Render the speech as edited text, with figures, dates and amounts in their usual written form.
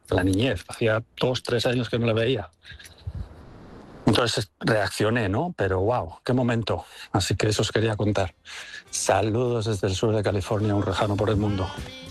la niñez. Hacía 2, 3 años que no la veía. Entonces reaccioné, ¿no? Pero wow, qué momento. Así que eso os quería contar. Saludos desde el sur de California, un rejano por el mundo.